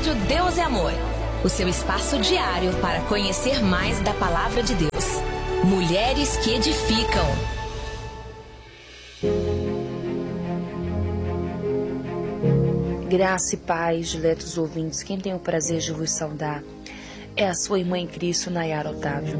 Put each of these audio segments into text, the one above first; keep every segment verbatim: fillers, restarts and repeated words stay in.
Rádio Deus é Amor, o seu espaço diário para conhecer mais da Palavra de Deus. Mulheres que edificam. Graça e paz, diletos ouvintes, quem tem o prazer de vos saudar é a sua irmã em Cristo, Nayara Otávio.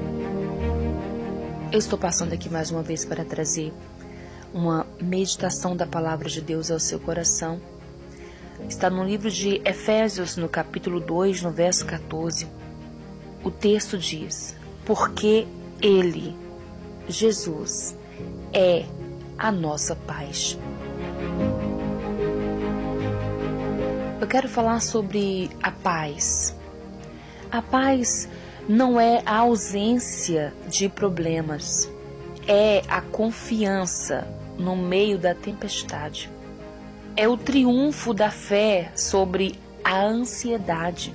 Eu estou passando aqui mais uma vez para trazer uma meditação da Palavra de Deus ao seu coração. Está no livro de Efésios, no capítulo dois, no verso quatorze. O texto diz: porque Ele, Jesus, é a nossa paz. Eu quero falar sobre a paz. A paz não é a ausência de problemas, é a confiança no meio da tempestade. É o triunfo da fé sobre a ansiedade.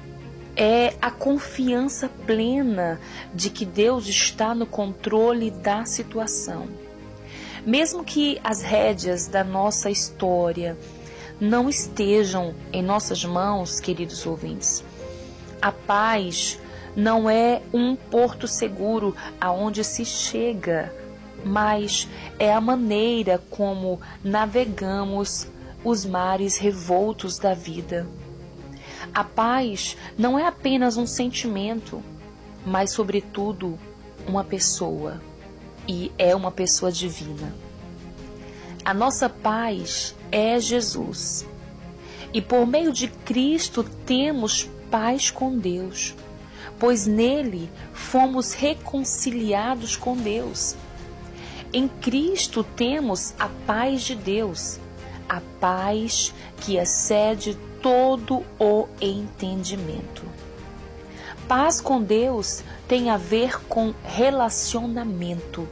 É a confiança plena de que Deus está no controle da situação. Mesmo que as rédeas da nossa história não estejam em nossas mãos, queridos ouvintes, a paz não é um porto seguro aonde se chega, mas é a maneira como navegamos os mares revoltos da vida. A paz não é apenas um sentimento, mas, sobretudo, uma pessoa, e é uma pessoa divina. A nossa paz é Jesus, e por meio de Cristo temos paz com Deus, pois nele fomos reconciliados com Deus. Em Cristo temos a paz de Deus, a paz que excede todo o entendimento. Paz com Deus tem a ver com relacionamento.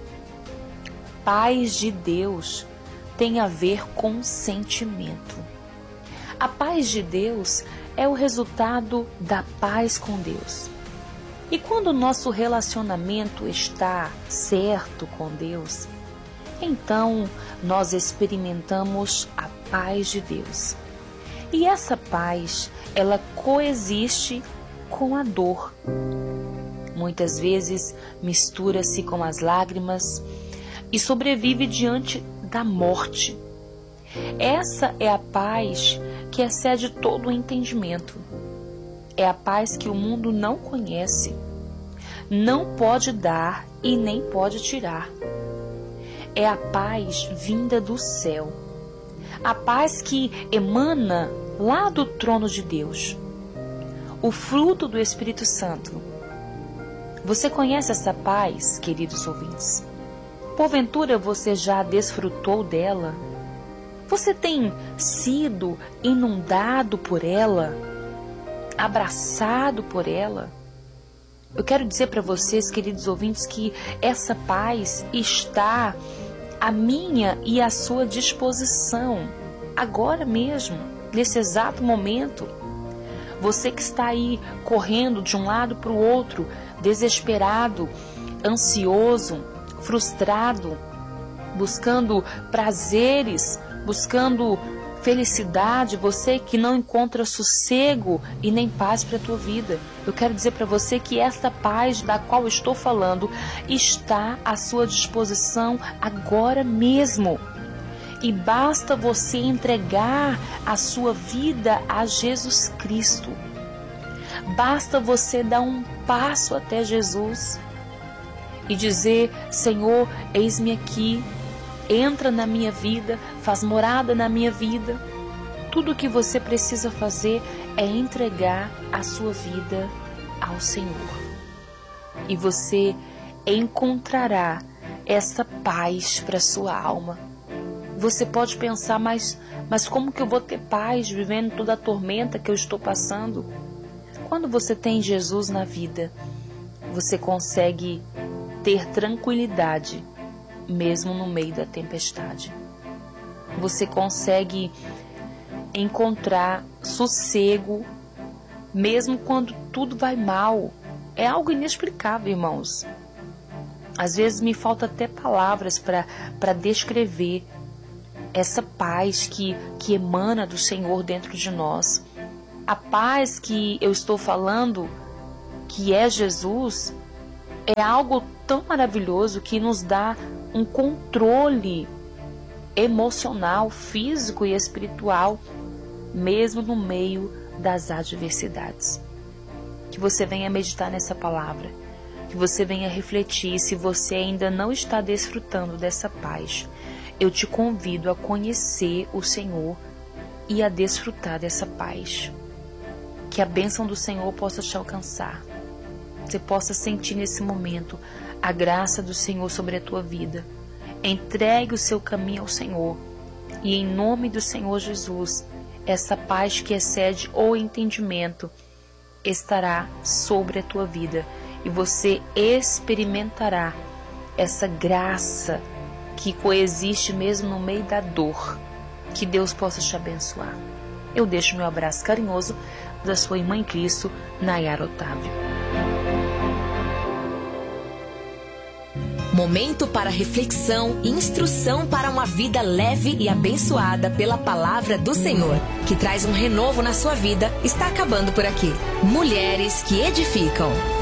Paz de Deus tem a ver com sentimento. A paz de Deus é o resultado da paz com Deus. E quando o nosso relacionamento está certo com Deus, então nós experimentamos a paz de Deus. E essa paz, ela coexiste com a dor. Muitas vezes mistura-se com as lágrimas e sobrevive diante da morte. Essa é a paz que excede todo o entendimento. É a paz que o mundo não conhece, não pode dar e nem pode tirar. É a paz vinda do céu, a paz que emana lá do trono de Deus, o fruto do Espírito Santo. Você conhece essa paz, queridos ouvintes? Porventura você já desfrutou dela? Você tem sido inundado por ela? Abraçado por ela? Eu quero dizer para vocês, queridos ouvintes, que essa paz está à minha e à sua disposição, agora mesmo, nesse exato momento. Você que está aí correndo de um lado para o outro, desesperado, ansioso, frustrado, buscando prazeres, buscando felicidade, você que não encontra sossego e nem paz para a tua vida. Eu quero dizer para você que esta paz da qual eu estou falando está à sua disposição agora mesmo. E basta você entregar a sua vida a Jesus Cristo. Basta você dar um passo até Jesus e dizer: Senhor, eis-me aqui. Entra na minha vida, faz morada na minha vida. Tudo o que você precisa fazer é entregar a sua vida ao Senhor. E você encontrará essa paz para a sua alma. Você pode pensar, mas, mas como que eu vou ter paz vivendo toda a tormenta que eu estou passando? Quando você tem Jesus na vida, você consegue ter tranquilidade mesmo no meio da tempestade. Você consegue encontrar sossego mesmo quando tudo vai mal. É algo inexplicável, irmãos. Às vezes me falta até palavras para para descrever essa paz que, que emana do Senhor dentro de nós. A paz que eu estou falando, que é Jesus, é algo tão maravilhoso que nos dá um controle emocional, físico e espiritual, mesmo no meio das adversidades. Que você venha meditar nessa palavra, que você venha refletir. Se você ainda não está desfrutando dessa paz, eu te convido a conhecer o Senhor e a desfrutar dessa paz. Que a bênção do Senhor possa te alcançar. Você possa sentir nesse momento a graça do Senhor sobre a tua vida. Entregue o seu caminho ao Senhor. E em nome do Senhor Jesus, essa paz que excede o entendimento estará sobre a tua vida. E você experimentará essa graça que coexiste mesmo no meio da dor. Que Deus possa te abençoar. Eu deixo meu abraço carinhoso da sua irmã em Cristo, Nayara Otávio. Momento para reflexão e instrução para uma vida leve e abençoada pela palavra do Senhor, que traz um renovo na sua vida, está acabando por aqui. Mulheres que edificam.